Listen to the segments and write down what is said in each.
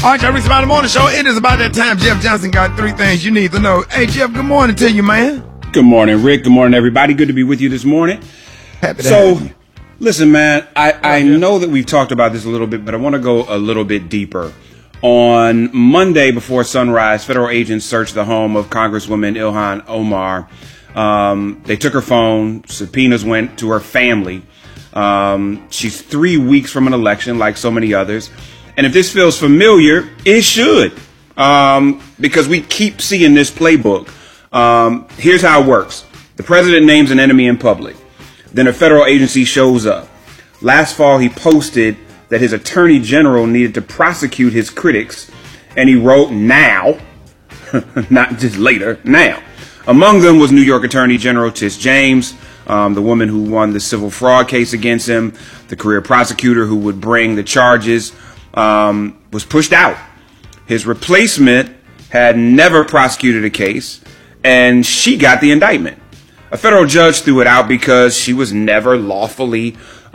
All right, y'all, Reese about the morning show. It is about that time. Jeff Johnson got 3 things you need to know. Hey, Jeff, good morning to you, man. Good morning, Rick. Good morning, everybody. Good to be with you this morning. Happy to have you. Listen, man, I know that we've talked about this a little bit, but I want to go a little bit deeper. On Monday before sunrise, federal agents searched the home of Congresswoman Ilhan Omar. They took her phone. Subpoenas went to her family. She's 3 weeks from an election, like so many others. And if this feels familiar, it should, because we keep seeing this playbook. Here's how it works. The president names an enemy in public. Then a federal agency shows up. Last fall, he posted that his attorney general needed to prosecute his critics, and he wrote now, not just later, now. Among them was New York Attorney General Tish James, the woman who won the civil fraud case against him, the career prosecutor who would bring the charges, was pushed out. His replacement had never prosecuted a case, and she got the indictment. A federal judge threw it out because she was never lawfully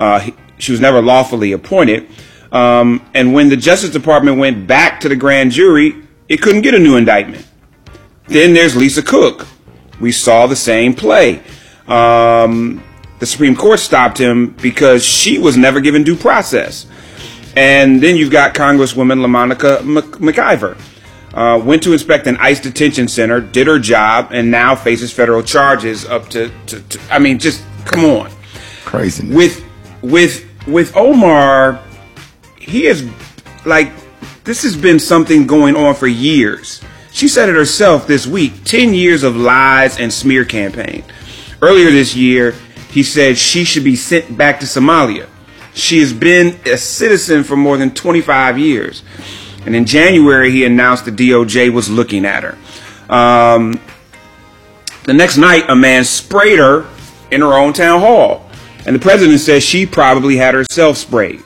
appointed. And when the Justice Department went back to the grand jury, it couldn't get a new indictment. Then there's Lisa Cook. We saw the same play. The Supreme Court stopped him because she was never given due process. And then you've got Congresswoman LaMonica McIver. Went to inspect an ICE detention center, did her job, and now faces federal charges up to I mean, just come on. Craziness. With Omar, he is like, this has been something going on for years. She said it herself this week, 10 years of lies and smear campaign. Earlier this year, he said she should be sent back to Somalia. She has been a citizen for more than 25 years. And in January, he announced the DOJ was looking at her. The next night, a man sprayed her in her own town hall. And the president says she probably had herself sprayed.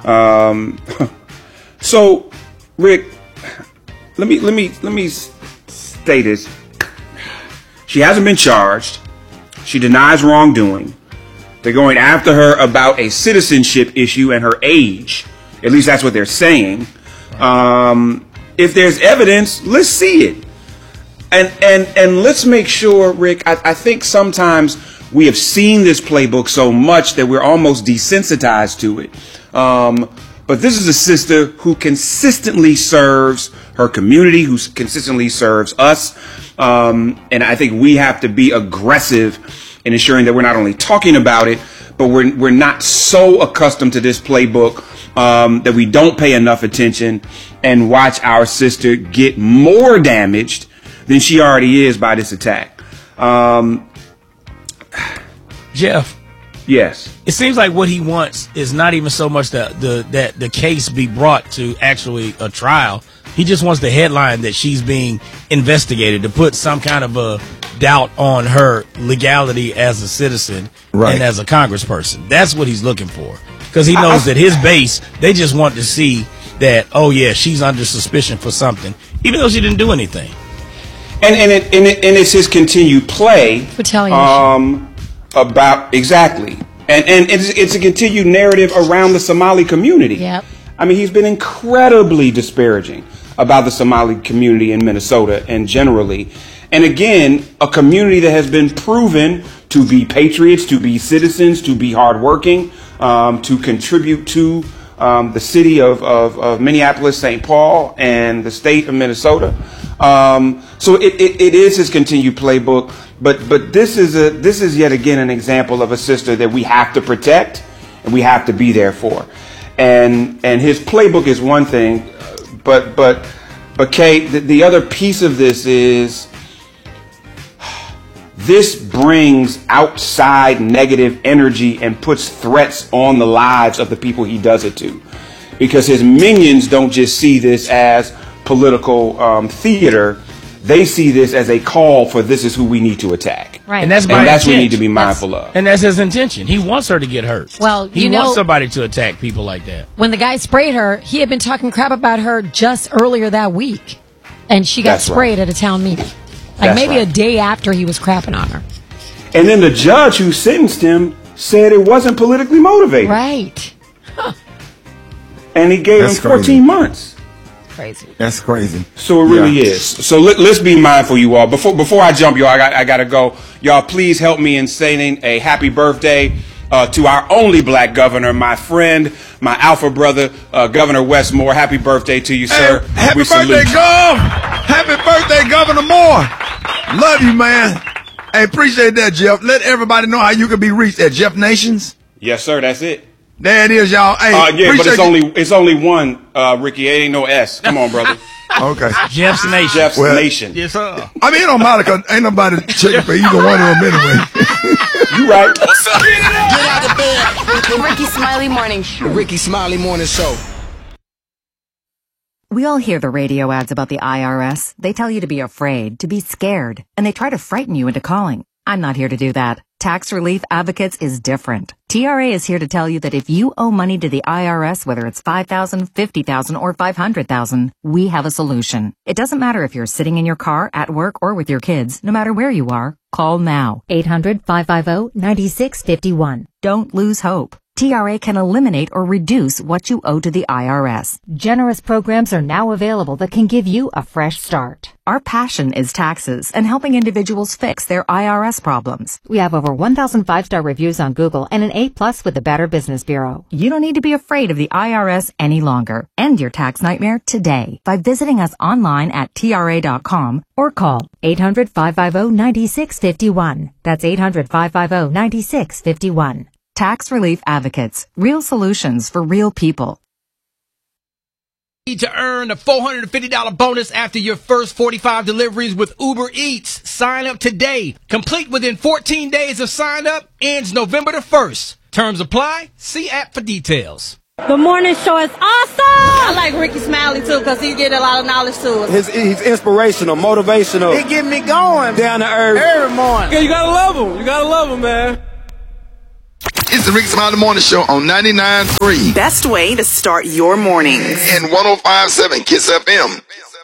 So, Rick, let me state this. She hasn't been charged. She denies wrongdoing. They're going after her about a citizenship issue and her age. At least that's what they're saying. If there's evidence, let's see it. And let's make sure, Rick, I think sometimes we have seen this playbook so much that we're almost desensitized to it. But this is a sister who consistently serves her community, who consistently serves us. And I think we have to be aggressive in ensuring that we're not only talking about it, but we're not so accustomed to this playbook that we don't pay enough attention and watch our sister get more damaged than she already is by this attack. Jeff. Yes. It seems like what he wants is not even so much that the case be brought to actually a trial. He just wants the headline that she's being investigated to put some kind of a doubt on her legality as a citizen and as a congressperson. That's what he's looking for. Because he knows that his base, they just want to see that, oh, yeah, she's under suspicion for something, even though she didn't do anything. And it's his continued play about exactly. And it's a continued narrative around the Somali community. Yep. I mean, he's been incredibly disparaging about the Somali community in Minnesota and generally. And again, a community that has been proven to be patriots, to be citizens, to be hardworking, to contribute to the city of Minneapolis, St. Paul, and the state of Minnesota. So it is his continued playbook. But this is yet again an example of a sister that we have to protect and we have to be there for. And his playbook is one thing, but Kate, the other piece of this is this brings outside negative energy and puts threats on the lives of the people he does it to, because his minions don't just see this as political theater. They see this as a call for this is who we need to attack. Right. And that's what we need to be mindful of. And that's his intention. He wants her to get hurt. Well, he wants somebody to attack people like that. When the guy sprayed her, he had been talking crap about her just earlier that week. And she got sprayed at a town meeting. Like maybe a day after he was crapping on her. And then the judge who sentenced him said it wasn't politically motivated. Right. Huh. And he gave him 14 months. crazy. That's crazy. So it really is. So let's be mindful, you all. Before I jump, y'all, I got to go. Y'all, please help me in saying a happy birthday to our only black governor, my friend, my alpha brother, Governor Wes Moore. Happy birthday to you, sir. Hey, happy birthday, Gov. Happy birthday, Governor Moore. Love you, man. Hey, appreciate that, Jeff. Let everybody know how you can be reached at Jeff Nations. Yes, sir. That's it. There it is, y'all. Hey, yeah, but it's only one, Ricky. It ain't no S. Come on, brother. Okay. Jeff's Nation. Jeff's Nation. Yes, sir. I mean, it don't matter because ain't nobody checking for either one of them anyway. You right. What's up? Get out of bed. The Ricky Smiley Morning Show. The Ricky Smiley Morning Show. We all hear the radio ads about the IRS. They tell you to be afraid, to be scared, and they try to frighten you into calling. I'm not here to do that. Tax Relief Advocates is different. TRA is here to tell you that if you owe money to the IRS, whether it's $5,000, $50,000, or $500,000, we have a solution. It doesn't matter if you're sitting in your car, at work, or with your kids. No matter where you are, call now. 800-550-9651. Don't lose hope. TRA can eliminate or reduce what you owe to the IRS. Generous programs are now available that can give you a fresh start. Our passion is taxes and helping individuals fix their IRS problems. We have over 1,000 5-star reviews on Google and an A+ with the Better Business Bureau. You don't need to be afraid of the IRS any longer. End your tax nightmare today by visiting us online at TRA.com or call 800-550-9651. That's 800-550-9651. Tax Relief Advocates. Real solutions for real people. Need to earn a $450 bonus after your first 45 deliveries with Uber Eats. Sign up today. Complete within 14 days of sign up. Ends November the 1st. Terms apply. See app for details. The morning show is awesome. I like Ricky Smiley too because he get a lot of knowledge to us. He's inspirational, motivational. He get me going. Down to earth. Every morning. Yeah, you gotta love him. You gotta love him, man. It's the Ricky Smiley Morning Show on 99.3. Best way to start your mornings. And 105.7 Kiss FM.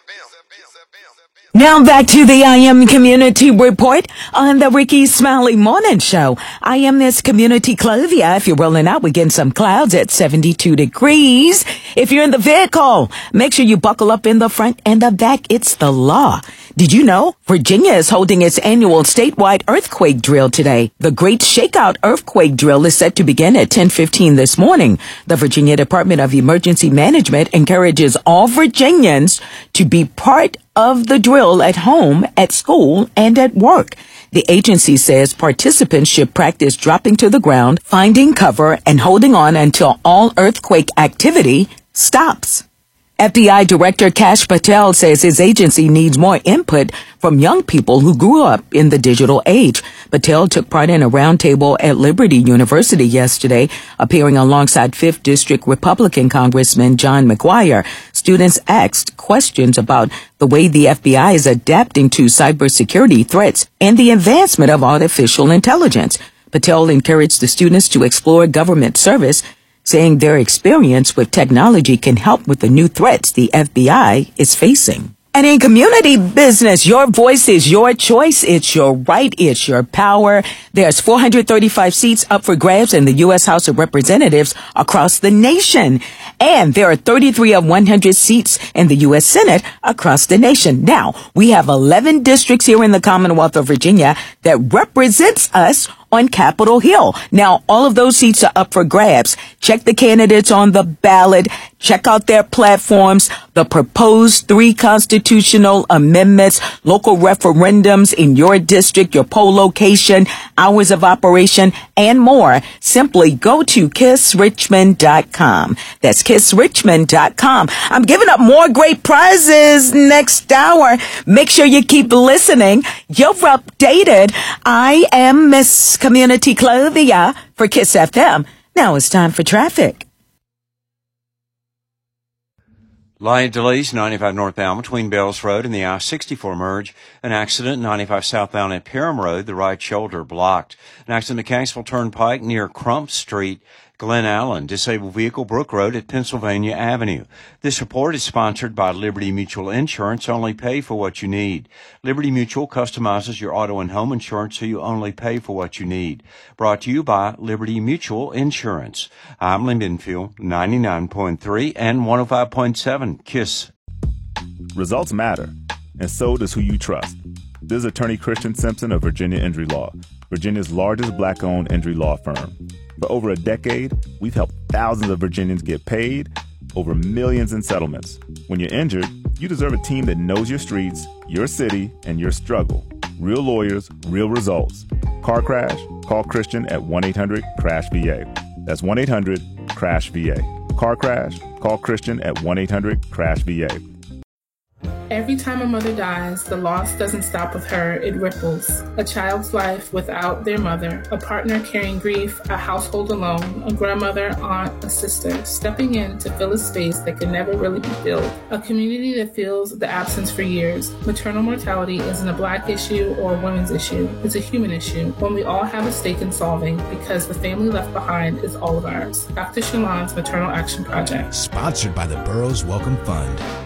Now back to the I Am Community Report on the Ricky Smiley Morning Show. I am Miss Community Clovia. If you're rolling out, we're getting some clouds at 72 degrees. If you're in the vehicle, make sure you buckle up in the front and the back. It's the law. Did you know Virginia is holding its annual statewide earthquake drill today? The Great Shakeout Earthquake Drill is set to begin at 10:15 this morning. The Virginia Department of Emergency Management encourages all Virginians to be part of the drill at home, at school, and at work. The agency says participants should practice dropping to the ground, finding cover, and holding on until all earthquake activity stops. FBI Director Kash Patel says his agency needs more input from young people who grew up in the digital age. Patel took part in a roundtable at Liberty University yesterday, appearing alongside 5th District Republican Congressman John McGuire. Students asked questions about the way the FBI is adapting to cybersecurity threats and the advancement of artificial intelligence. Patel encouraged the students to explore government service, saying their experience with technology can help with the new threats the FBI is facing. And in community business, your voice is your choice. It's your right. It's your power. There's 435 seats up for grabs in the U.S. House of Representatives across the nation. And there are 33 of 100 seats in the U.S. Senate across the nation. Now, we have 11 districts here in the Commonwealth of Virginia that represents us on Capitol Hill. Now, all of those seats are up for grabs. Check the candidates on the ballot. Check out their platforms, the proposed 3 constitutional amendments, local referendums in your district, your poll location, hours of operation, and more. Simply go to kissrichmond.com. That's kissrichmond.com. I'm giving up more great prizes next hour. Make sure you keep listening. You're updated. I am Miss Community Clovia for Kiss FM. Now it's time for traffic. Line delays 95 northbound between Bells Road and the I-64 merge. An accident 95 southbound at Pyram Road, the right shoulder blocked. An accident at Cangsville Turnpike near Crump Street. Glen Allen, disabled vehicle Brook Road at Pennsylvania Avenue. This report is sponsored by Liberty Mutual Insurance. Only pay for what you need. Liberty Mutual customizes your auto and home insurance so you only pay for what you need. Brought to you by Liberty Mutual Insurance. I'm Lynn Benfield, 99.3 and 105.7 KISS. Results matter, and so does who you trust. This is Attorney Christian Simpson of Virginia Injury Law, Virginia's largest black-owned injury law firm. For over a decade, we've helped thousands of Virginians get paid, over millions in settlements. When you're injured, you deserve a team that knows your streets, your city, and your struggle. Real lawyers, real results. Car crash? Call Christian at 1-800-CRASH-VA. That's 1-800-CRASH-VA. Car crash? Call Christian at 1-800-CRASH-VA. Every time a mother dies, the loss doesn't stop with her, it ripples. A child's life without their mother, a partner carrying grief, a household alone, a grandmother, aunt, a sister, stepping in to fill a space that can never really be filled. A community that feels the absence for years. Maternal mortality isn't a black issue or a women's issue. It's a human issue, one we all have a stake in solving because the family left behind is all of ours. Dr. Shalon's Maternal Action Project. Sponsored by the Burroughs Welcome Fund.